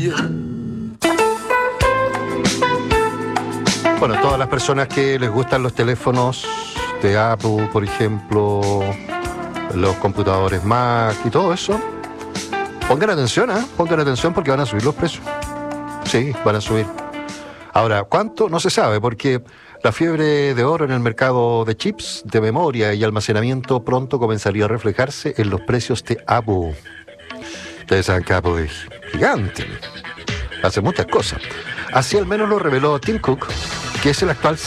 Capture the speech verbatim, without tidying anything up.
día. Bueno, todas las personas que les gustan los teléfonos de Apple, por ejemplo, los computadores Mac y todo eso, pongan atención, ¿eh? Pongan atención porque van a subir los precios. Sí, van a subir. Ahora, ¿cuánto? No se sabe, porque la fiebre de oro en el mercado de chips, de memoria y almacenamiento pronto comenzaría a reflejarse en los precios de Apple. Ustedes saben que Apple es gigante, hace muchas cosas. Así al menos lo reveló Tim Cook, que es el actual